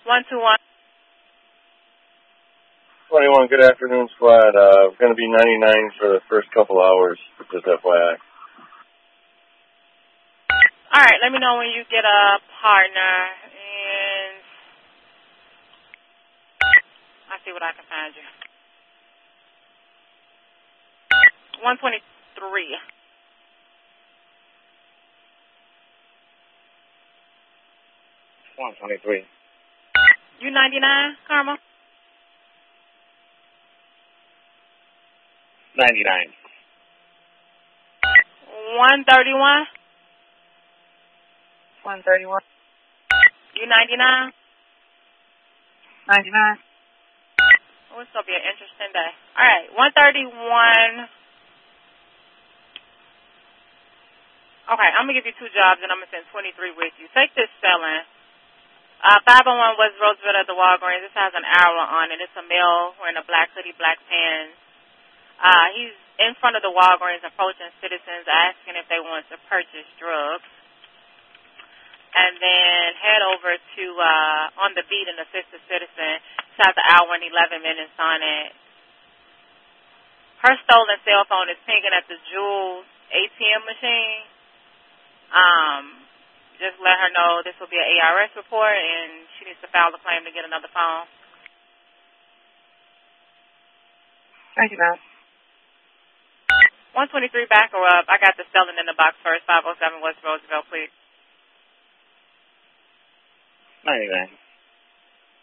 121. 21, good afternoon, Squad. Going to be 99 for the first couple hours, just FYI. All right, let me know when you get a partner, and I'll see what I can find you. 123. 123. You 99, Karma? 99. 131. 131. You 99? 99. Oh, it's going to be an interesting day. All right, 131. Okay, I'm going to give you 2 jobs, and I'm going to send 23 with you. Take this felon. 501 West Roosevelt at the Walgreens. This has an arrow on it. It's a male wearing a black hoodie, black pants. He's in front of the Walgreens approaching citizens, asking if they want to purchase drugs. And then head over to On the Beat and assist the citizen. It's has an hour and 11 minutes on it. Her stolen cell phone is pinging at the Jules ATM machine. Just let her know this will be an ARS report, and she needs to file a claim to get another phone. Thank you, ma'am. 123, back her up. I got the selling in the box first. 507 West Roosevelt, please. 99.